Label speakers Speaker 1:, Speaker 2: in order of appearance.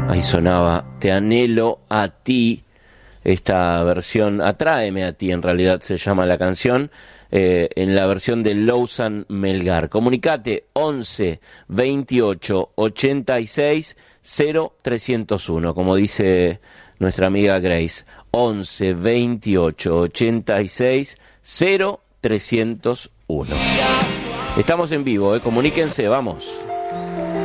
Speaker 1: Ahí sonaba Te anhelo a ti, esta versión, Atráeme a ti en realidad se llama la canción, en la versión de Lousan Melgar. Comunicate 11 28 86 0301, como dice nuestra amiga Grace, 11 28 86 0301. Estamos en vivo, comuníquense, vamos.